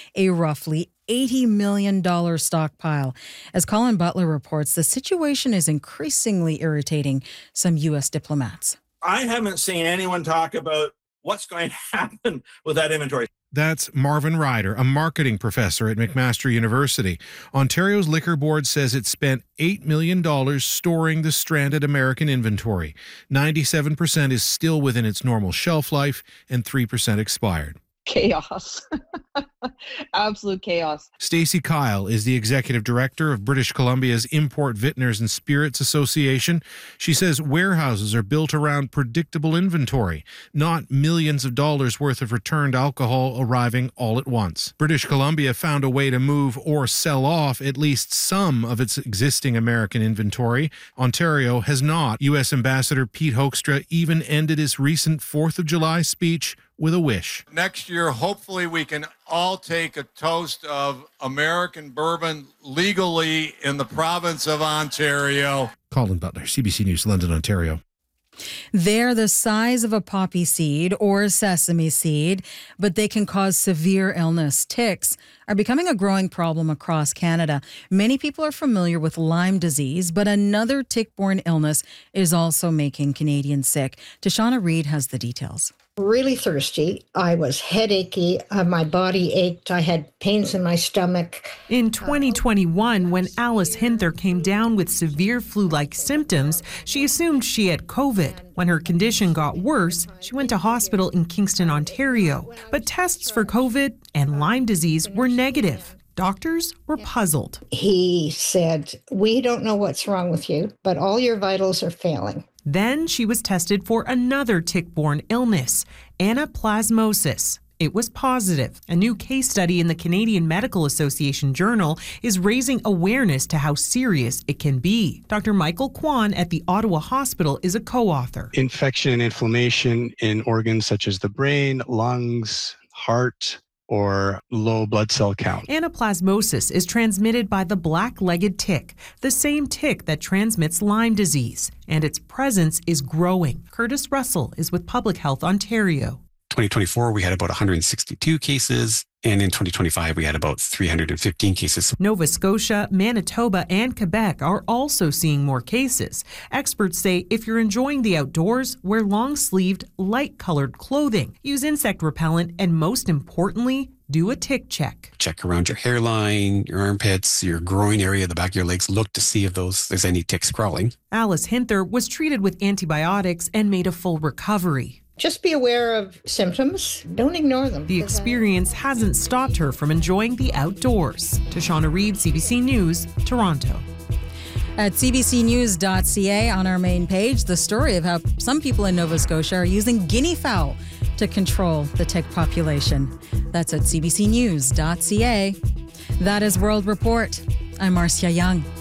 a roughly $80 million stockpile. As Colin Butler reports, the situation is increasingly irritating some U.S. diplomats. I haven't seen anyone talk about what's going to happen with that inventory. That's Marvin Ryder, a marketing professor at McMaster University. Ontario's Liquor Board says it spent $8 million storing the stranded American inventory. 97% is still within its normal shelf life and 3% expired. Chaos. Absolute chaos. Stacey Kyle is the executive director of British Columbia's Import Vintners and Spirits Association. She says warehouses are built around predictable inventory, not millions of dollars worth of returned alcohol arriving all at once. British Columbia found a way to move or sell off at least some of its existing American inventory. Ontario has not. U.S. Ambassador Pete Hoekstra even ended his recent 4th of July speech with a wish. Next year, hopefully we can all take a toast of American bourbon legally in the province of Ontario. Colin Butler, CBC News, London, Ontario. They're the size of a poppy seed or a sesame seed, but they can cause severe illness. Ticks are becoming a growing problem across Canada. Many people are familiar with Lyme disease, but another tick-borne illness is also making Canadians sick. Tashana Reid has the details. Really thirsty. I was headachy. My body ached. I had pains in my stomach. In 2021, when Alice Hinther came down with severe flu-like symptoms, she assumed she had COVID. When her condition got worse, she went to hospital in Kingston, Ontario. But tests for COVID and Lyme disease were negative. Doctors were puzzled. He said, "We don't know what's wrong with you, but all your vitals are failing." Then she was tested for another tick-borne illness, anaplasmosis. It was positive. A new case study in the Canadian Medical Association Journal is raising awareness to how serious it can be. Dr. Michael Kwan at the Ottawa Hospital is a co-author. Infection and inflammation in organs such as the brain, lungs, heart, or low blood cell count. Anaplasmosis is transmitted by the black-legged tick, the same tick that transmits Lyme disease, and its presence is growing. Curtis Russell is with Public Health Ontario. 2024, we had about 162 cases. And in 2025, we had about 315 cases. Nova Scotia, Manitoba, and Quebec are also seeing more cases. Experts say if you're enjoying the outdoors, wear long-sleeved, light-colored clothing, use insect repellent, and most importantly, do a tick check. Check around your hairline, your armpits, your groin area, the back of your legs. Look to see if there's any ticks crawling. Alice Hinther was treated with antibiotics and made a full recovery. Just be aware of symptoms. Don't ignore them. The experience hasn't stopped her from enjoying the outdoors. Tashana Reid, CBC News, Toronto. At cbcnews.ca on our main page, the story of how some people in Nova Scotia are using guinea fowl to control the tick population. That's at cbcnews.ca. That is World Report. I'm Marcia Young.